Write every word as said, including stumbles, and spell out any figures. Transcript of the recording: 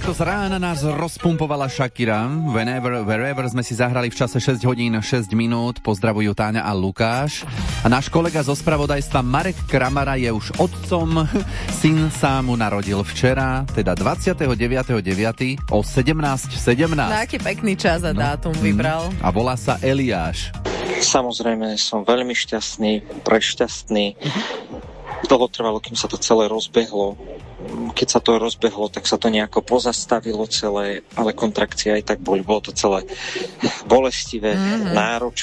Takto z rána nás rozpumpovala Shakira. Whenever, wherever sme si zahrali v čase šesť hodín šesť minút. Pozdravujú Táňa a Lukáš. A náš kolega zo spravodajstva Marek Kramara je už otcom. Syn sa mu narodil včera, teda dvadsiateho deviateho deviateho o sedemnásť sedemnásť. Na aký pekný čas a dátum no, vybral. A volá sa Eliáš. Samozrejme, som veľmi šťastný, prešťastný. Dlho trvalo, kým sa to celé rozbehlo. Keď sa to rozbehlo, tak sa to nejako pozastavilo celé, ale kontrakcie aj tak boli. Bolo to celé bolestivé, mm-hmm. náročné.